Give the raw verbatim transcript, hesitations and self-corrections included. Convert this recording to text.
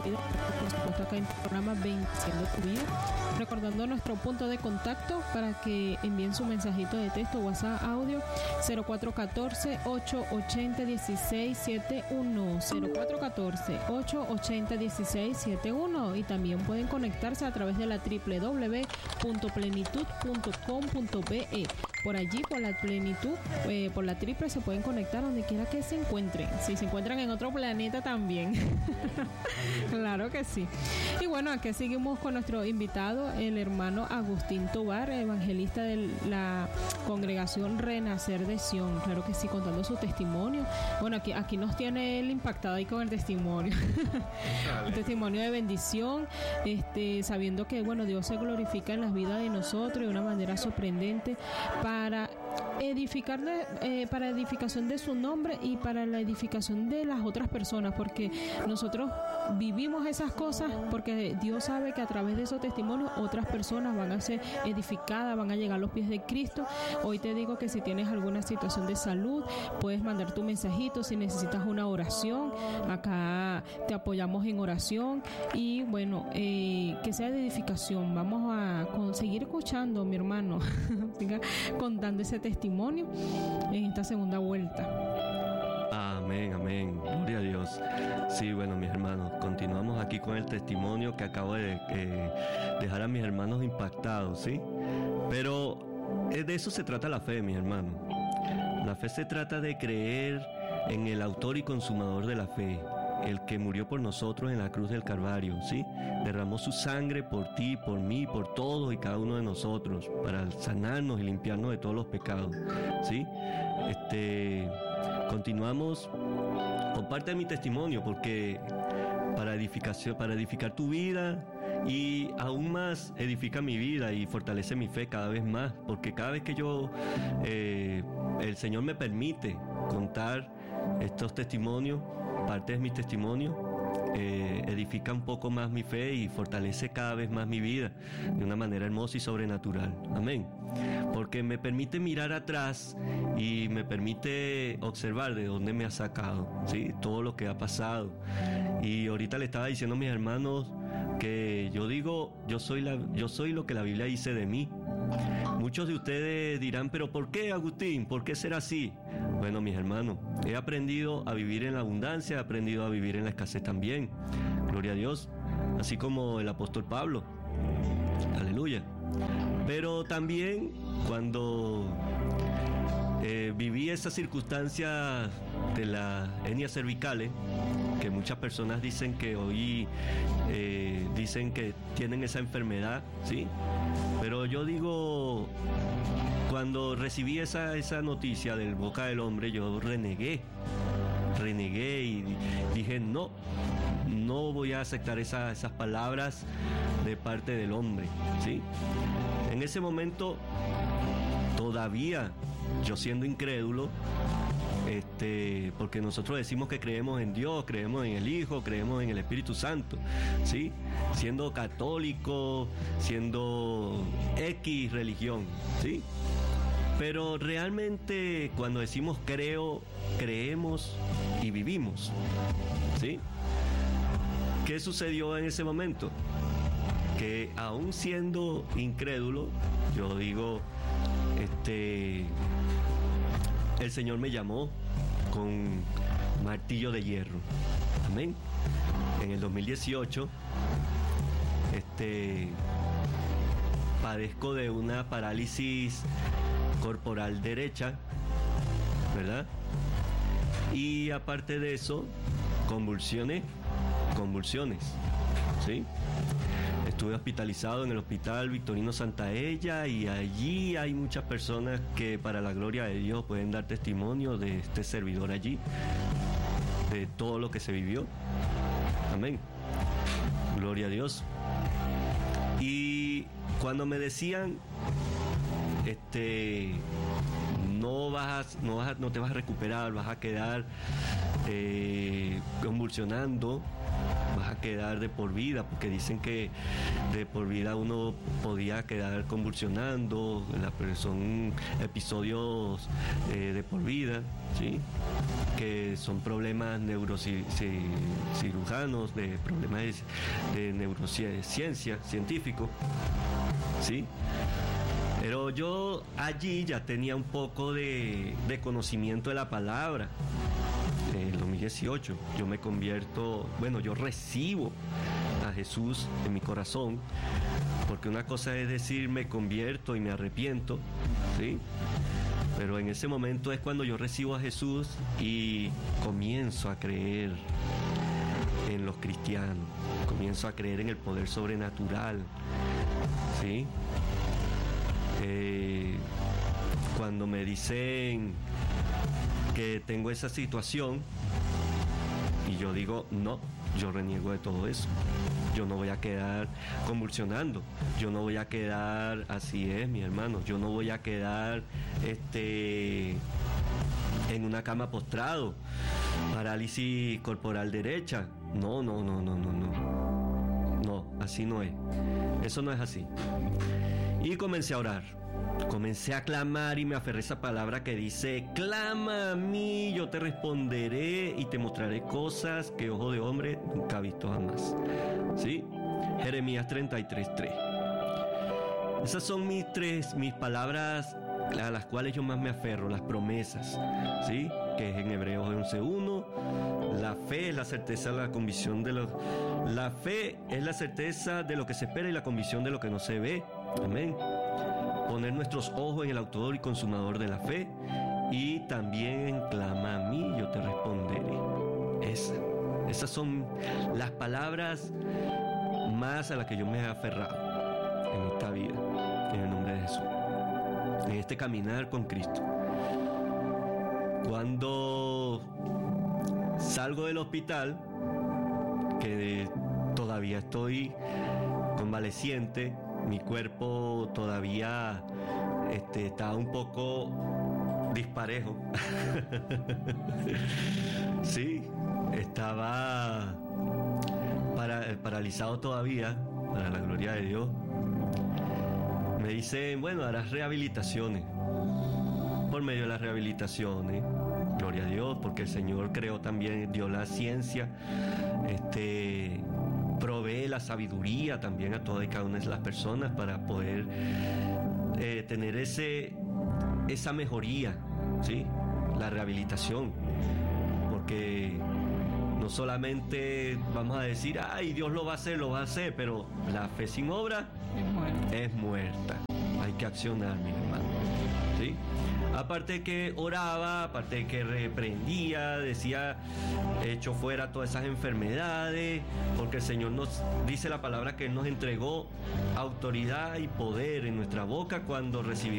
vida, por supuesto acá en el programa Bendiciendo tu Vida. Recordando nuestro punto de contacto para que envíen su mensajito de texto, WhatsApp, audio, cero cuatro uno cuatro, ocho ocho cero, uno seis siete uno, cero cuatro uno cuatro, ocho ocho cero, uno seis siete uno, y también pueden conectarse a través de la doble u doble u doble u punto plenitud punto com punto be. Por allí, por la plenitud, eh, por la triple, se pueden conectar donde quiera que se encuentren. Si se encuentran en otro planeta también. Claro que sí. Y bueno, aquí seguimos con nuestro invitado, el hermano Agustín Tovar, evangelista de la congregación Renacer de Sion. Claro que sí, contando su testimonio. Bueno, aquí, aquí nos tiene él impactado ahí con el testimonio. Un testimonio de bendición, este, sabiendo que, bueno, Dios se glorifica en las vidas de nosotros de una manera sorprendente, para edificar de, eh, para edificación de su nombre y para la edificación de las otras personas, porque nosotros vivimos esas cosas porque Dios sabe que a través de esos testimonios otras personas van a ser edificadas, van a llegar a los pies de Cristo. Hoy te digo que si tienes alguna situación de salud, puedes mandar tu mensajito. Si necesitas una oración, acá te apoyamos en oración. Y bueno, eh, que sea de edificación. Vamos a seguir escuchando, mi hermano, siga contando ese testimonio en esta segunda vuelta. Amén, amén, gloria a Dios. Sí, bueno, mis hermanos, continuamos aquí con el testimonio que acabo de eh, dejar a mis hermanos impactados, ¿sí? Pero de eso se trata la fe, mis hermanos. La fe se trata de creer en el autor y consumador de la fe, el que murió por nosotros en la cruz del Calvario, ¿sí? Derramó su sangre por ti, por mí, por todos y cada uno de nosotros, para sanarnos y limpiarnos de todos los pecados, ¿sí? Este, continuamos con parte de mi testimonio, porque para edificación, para edificar tu vida y aún más edifica mi vida y fortalece mi fe cada vez más, porque cada vez que yo, eh, el Señor me permite contar estos testimonios, parte de mis testimonios, eh, edifica un poco más mi fe y fortalece cada vez más mi vida de una manera hermosa y sobrenatural. Amén. Porque me permite mirar atrás y me permite observar de dónde me ha sacado, ¿sí? Todo lo que ha pasado. Y ahorita le estaba diciendo a mis hermanos que yo digo, yo soy, la, yo soy lo que la Biblia dice de mí. Muchos de ustedes dirán, pero ¿por qué, Agustín? ¿Por qué ser así? Bueno, mis hermanos, he aprendido a vivir en la abundancia, he aprendido a vivir en la escasez también. Gloria a Dios. Así como el apóstol Pablo. Aleluya. Pero también cuando eh, viví esas circunstancias de la hernia cervicales, que muchas personas dicen que hoy eh, dicen que tienen esa enfermedad, ¿sí? Pero yo digo, cuando recibí esa, esa noticia del boca del hombre, yo renegué, renegué y dije, no, no voy a aceptar esa, esas palabras de parte del hombre, ¿sí? En ese momento, todavía yo siendo incrédulo, Este, porque nosotros decimos que creemos en Dios, creemos en el Hijo, creemos en el Espíritu Santo, ¿sí? Siendo católico, siendo X religión, ¿sí? Pero realmente cuando decimos creo, creemos y vivimos, ¿sí? ¿Qué sucedió en ese momento? Que aún siendo incrédulo, yo digo, este... el Señor me llamó con martillo de hierro. Amén. En el dos mil dieciocho, este, padezco de una parálisis corporal derecha, ¿verdad? Y aparte de eso, convulsiones, convulsiones, ¿sí? Estuve hospitalizado en el Hospital Victorino Santaella y allí hay muchas personas que para la gloria de Dios pueden dar testimonio de este servidor allí, de todo lo que se vivió. Amén. Gloria a Dios. Y cuando me decían, este, no vas, no vas, no te vas a recuperar, vas a quedar eh, convulsionando, vas a quedar de por vida, porque dicen que de por vida uno podía quedar convulsionando, son episodios eh, de por vida, ¿sí? Que son problemas neurocirujanos, de problemas de, de neurociencia, científicos, ¿sí? Pero yo allí ya tenía un poco de, de conocimiento de la palabra. En el dos mil dieciocho yo me convierto, bueno, yo recibo a Jesús en mi corazón, porque una cosa es decir me convierto y me arrepiento, ¿sí? Pero en ese momento es cuando yo recibo a Jesús y comienzo a creer en los cristianos, comienzo a creer en el poder sobrenatural, ¿sí? Eh, cuando me dicen que tengo esa situación y yo digo no, yo reniego de todo eso, yo no voy a quedar convulsionando, yo no voy a quedar, así es mi hermano, yo no voy a quedar este en una cama postrado, parálisis corporal derecha, no, no, no, no, no, no, no, así no es, eso no es así. Y comencé a orar, comencé a clamar y me aferré a esa palabra que dice, clama a mí, yo te responderé y te mostraré cosas que ojo de hombre nunca ha visto jamás. ¿Sí? Jeremías treinta y tres, tres. Esas son mis tres, mis palabras a las cuales yo más me aferro, las promesas, ¿sí? Que es en Hebreos once uno. La fe es la certeza de la convicción de lo... La fe es la certeza de lo que se espera y la convicción de lo que no se ve. Amén. Poner nuestros ojos en el autor y consumador de la fe, y también clama a mí, yo te responderé. Esa, esas son las palabras más a las que yo me he aferrado en esta vida, en el nombre de Jesús, en este caminar con Cristo. Cuando salgo del hospital, que todavía estoy convaleciente, mi cuerpo todavía este, está un poco disparejo. Sí, estaba para, paralizado todavía, para la gloria de Dios. Me dicen, bueno, harás rehabilitaciones. Por medio de las rehabilitaciones, gloria a Dios, porque el Señor creó también, dio la ciencia, este... provee la sabiduría también a todas y cada una de las personas para poder eh, tener ese esa mejoría, ¿sí? La rehabilitación, porque no solamente vamos a decir, ay, Dios lo va a hacer, lo va a hacer, pero la fe sin obra es muerta. Es muerta. Hay que accionar, mi hermano, ¿sí? Aparte de que oraba, aparte de que reprendía, decía, echo fuera todas esas enfermedades, porque el Señor nos dice la palabra que Él nos entregó autoridad y poder en nuestra boca cuando recibimos